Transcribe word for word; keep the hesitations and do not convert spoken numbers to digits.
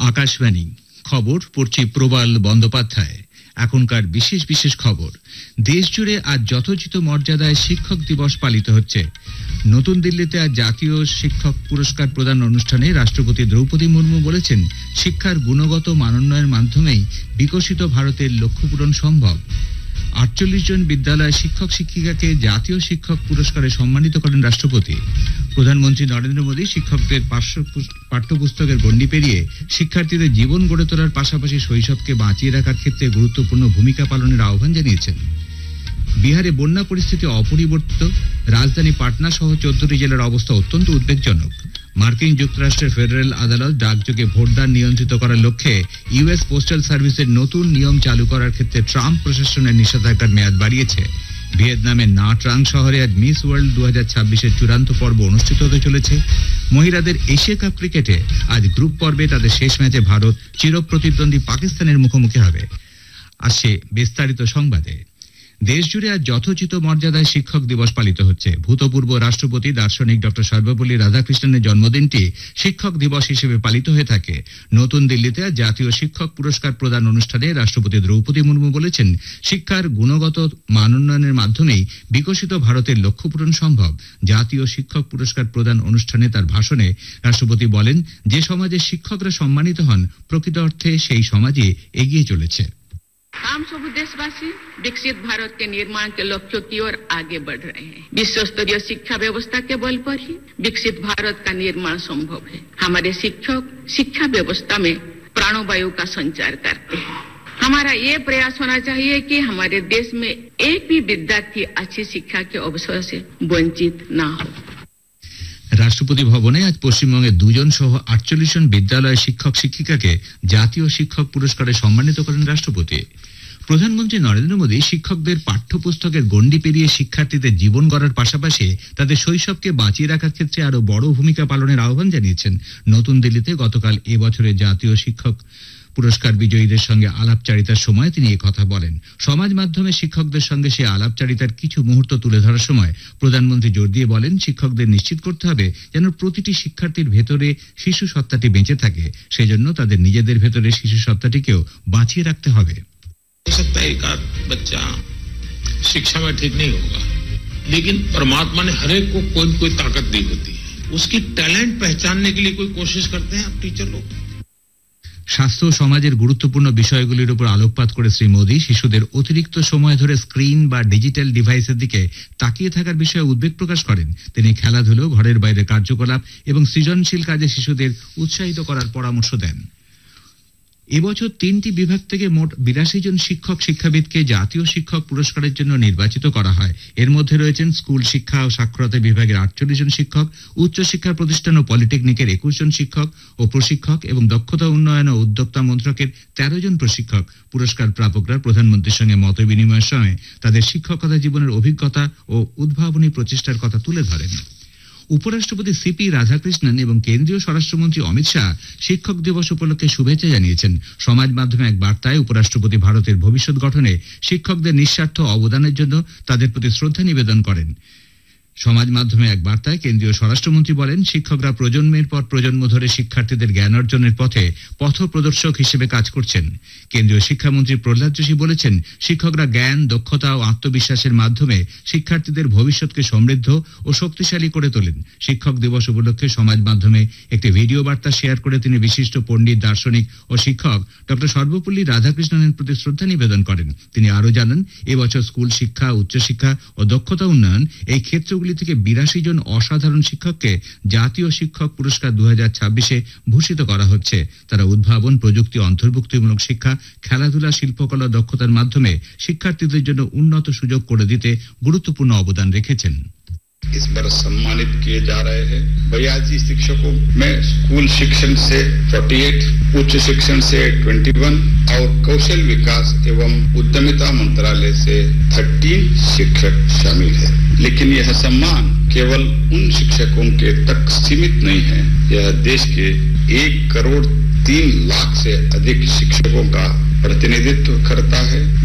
আকাশবাণী খবর পড়ছি প্রবাল বন্দ্যোপাধ্যায়। এখনকার বিশেষ বিশেষ খবর। দেশ জুড়ে আজ যথোচিত মর্যাদায় শিক্ষক দিবস পালিত হচ্ছে। নতুন দিল্লিতে আজ জাতীয় শিক্ষক পুরস্কার প্রদান অনুষ্ঠানে রাষ্ট্রপতি দ্রৌপদী মুর্মু বলেছেন, শিক্ষার গুণগত মানোন্নয়নের মাধ্যমেই বিকশিত ভারতের লক্ষ্য পূরণ সম্ভব। আটচল্লিশ জন বিদ্যালয় শিক্ষক শিক্ষিকাকে জাতীয় শিক্ষক পুরস্কারে সম্মানিত করেন রাষ্ট্রপতি। প্রধানমন্ত্রী নরেন্দ্র মোদী শিক্ষকদের পাঠ্যপুস্তকের গণ্ডি পেরিয়ে শিক্ষার্থীদের জীবন গড়ে তোলার পাশাপাশি শৈশবকে বাঁচিয়ে রাখার ক্ষেত্রে গুরুত্বপূর্ণ ভূমিকা পালনের আহ্বান জানিয়েছেন। বিহারে বন্যা পরিস্থিতি অপরিবর্তিত। রাজধানী পাটনা সহ চোদ্দটি জেলার অবস্থা অত্যন্ত উদ্বেগজনক। মার্কিন যুক্তরাষ্ট্রের ফেডারেল আদালত ডাকযোগে ভোটদান নিয়ন্ত্রিত করার লক্ষ্যে ইউএস পোস্টাল সার্ভিসের নতুন নিয়ম চালু করার ক্ষেত্রে ট্রাম্প প্রশাসনের নিষেধাজ্ঞার মেয়াদ বাড়িয়েছে। ভিয়েতনামের না ট্রাং শহরে আজ মিস ওয়ার্ল্ড দু হাজার ছাব্বিশের চূড়ান্ত পর্ব অনুষ্ঠিত হতে চলেছে। মহিলাদের এশিয়া কাপ ক্রিকেটে আজ গ্রুপ পর্বে তাদের শেষ ম্যাচে ভারত চিরপ্রতিদ্বন্দ্বী পাকিস্তানের মুখোমুখি হবে। আসছে বিস্তারিত সংবাদে। দেশ জুড়ে আজ যথোচিত মর্যাদায় শিক্ষক দিবস পালিত হচ্ছে। ভূতপূর্ব রাষ্ট্রপতি দার্শনিক ডক্টর সর্বপল্লী রাধাকৃষ্ণনের জন্মদিনটি শিক্ষক দিবস হিসেবে পালিত হয়ে থাকে। নতুন দিল্লিতে আজ জাতীয় শিক্ষক পুরস্কার প্রদান অনুষ্ঠানে রাষ্ট্রপতি দ্রৌপদী মুর্মু বলেছেন, শিক্ষার গুণগত মানোন্নয়নের মাধ্যমেই বিকশিত ভারতের লক্ষ্য পূরণ সম্ভব। জাতীয় শিক্ষক পুরস্কার প্রদান অনুষ্ঠানে তার ভাষণে রাষ্ট্রপতি বলেন, যে সমাজে শিক্ষকরা সম্মানিত হন প্রকৃত অর্থে সেই সমাজই এগিয়ে চলেছে। हम सब देशवासी विकसित भारत के निर्माण के लक्ष्यों की ओर आगे बढ़ रहे हैं। विश्व स्तरीय शिक्षा व्यवस्था के बल पर ही विकसित भारत का निर्माण संभव है। हमारे शिक्षक शिक्षा व्यवस्था में प्राणवायु का संचार करते हैं। हमारा ये प्रयास होना चाहिए कि हमारे देश में एक भी विद्यार्थी अच्छी शिक्षा के अवसर से वंचित न हो। রাষ্ট্রপতি ভবনে আজ পশ্চিমবঙ্গের দুজন সহ আটচল্লিশ জন বিদ্যালয় শিক্ষক শিক্ষিকাকে জাতীয় শিক্ষক পুরস্কারে সম্মানিত করেন রাষ্ট্রপতি। প্রধানমন্ত্রী নরেন্দ্র মোদী শিক্ষকদের পাঠ্যপুস্তকের গণ্ডি পেরিয়ে শিক্ষার্থীদের জীবন গড়ার পাশাপাশি তাদের শৈশবকে বাঁচিয়ে রাখার ক্ষেত্রে আরো বড় ভূমিকা পালনের আহ্বান জানিয়েছেন। নতুন দিল্লিতে গতকাল এবছরের জাতীয় শিক্ষক পুরস্কার বিজয়ীদের সঙ্গে আলাপচারিতার সময় তিনি কথা বলেন। সমাজ মাধ্যমে শিক্ষকদের সঙ্গে সেই আলাপচারিতার কিছু মুহূর্ত তুলে ধরার সময় প্রধানমন্ত্রী জোর দিয়ে বলেন, শিক্ষকদের নিশ্চিত করতে হবে যেন প্রতিটি শিক্ষার্থীর ভেতরে শিশু সত্তাটি বেঁচে থাকে। সেজন্য তাদের নিজেদের ভেতরে শিশু সত্তাটিকেও বাঁচিয়ে রাখতে হবে। बच्चा शिक्षा में ठीक नहीं होगा, लेकिन परमात्मा ने हर एक को कोई कोई ताकत दी होती है। उसकी टैलेंट पहचानने के लिए कोई कोशिश करते हैं आप टीचर लोग। স্বাস্থ্য সমাজের গুরুত্বপূর্ণ বিষয়গুলির উপর আলোকপাত করে শ্রী মোদী শিশুদের অতিরিক্ত সময় ধরে স্ক্রিন বা ডিজিটাল ডিভাইসের দিকে তাকিয়ে থাকার বিষয়ে উদ্বেগ প্রকাশ করেন। তিনি খেলাধুলো, ঘরের বাইরে কার্যকলাপ এবং সৃজনশীল কাজে শিশুদের উৎসাহিত করার পরামর্শ দেন। এবছর তিনটি বিভাগ থেকে মোট বিরাশি জন শিক্ষক শিক্ষাবিদকে জাতীয় শিক্ষক পুরস্কারের জন্য নির্বাচিত করা হয়। এর মধ্যে রয়েছেন স্কুল শিক্ষা ও সাক্ষরতা বিভাগের আটচল্লিশ জন শিক্ষক, উচ্চশিক্ষা প্রতিষ্ঠান ও পলিটেকনিকের একুশ জন শিক্ষক ও প্রশিক্ষক এবং দক্ষতা উন্নয়ন ও উদ্যোক্তা মন্ত্রকের তেরো জন প্রশিক্ষক। পুরস্কার প্রাপকরা প্রধানমন্ত্রীর সঙ্গে মত বিনিময়ের সময় তাদের শিক্ষকতা জীবনের অভিজ্ঞতা ও উদ্ভাবনী প্রচেষ্টার কথা তুলে ধরেন। উপরাষ্ট্রপতি সিপি রাধাকৃষ্ণন এবং কেন্দ্রীয় স্বরাষ্ট্রমন্ত্রী অমিত শাহ শিক্ষক দিবস উপলক্ষে শুভেচ্ছা জানিয়েছেন। সমাজ মাধ্যমে এক বার্তায় উপরাষ্ট্রপতি ভারতের ভবিষ্যৎ গঠনে শিক্ষকদের নিঃস্বার্থ অবদানের জন্য তাদের প্রতি শ্রদ্ধা নিবেদন করেন। সমাজ মাধ্যমে এক বার্তায় কেন্দ্রীয় স্বরাষ্ট্রমন্ত্রী বলেন, শিক্ষকরা প্রজন্মের পর প্রজন্ম ধরে শিক্ষার্থীদের জ্ঞান অর্জনের পথে পথ প্রদর্শক হিসেবে কাজ করছেন। কেন্দ্রীয় শিক্ষামন্ত্রী প্রহ্লাদ যোশী বলেছেন, শিক্ষকরা জ্ঞান, দক্ষতা ও আত্মবিশ্বাসের মাধ্যমে শিক্ষার্থীদের ভবিষ্যৎকে সমৃদ্ধ ও শক্তিশালী করে তোলেন। শিক্ষক দিবস উপলক্ষে সমাজ মাধ্যমে একটি ভিডিও বার্তা শেয়ার করে তিনি বিশিষ্ট পণ্ডিত, দার্শনিক ও শিক্ষক ডক্টর সর্বপল্লী রাধাকৃষ্ণনের প্রতি শ্রদ্ধা নিবেদন করেন। তিনি আরও জানান, এবছর স্কুল শিক্ষা, উচ্চশিক্ষা ও দক্ষতা উন্নয়ন এই ক্ষেত্রগুলি থেকে বিরাশি জন অসাধারণ শিক্ষককে জাতীয় শিক্ষক পুরস্কার দু হাজার ছাব্বিশে ভূষিত করা হচ্ছে। তারা উদ্ভাবন, প্রযুক্তি, অন্তর্ভুক্তিমূলক শিক্ষা, খেলাধুলা, শিল্পকলা, দক্ষতার মাধ্যমে শিক্ষার্থীদের জন্য উন্নত সুযোগ করে দিতে গুরুত্বপূর্ণ অবদান রেখেছেন। इस पर सम्मानित किए जा रहे हैं बयासी शिक्षकों में स्कूल शिक्षण से अड़तालीस, उच्च शिक्षण से इक्कीस और कौशल विकास एवं उद्यमिता मंत्रालय से तेरह शिक्षक शामिल है। लेकिन यह सम्मान केवल उन शिक्षकों के तक सीमित नहीं है, यह देश के एक करोड़ तीन लाख से अधिक शिक्षकों का प्रतिनिधित्व करता है।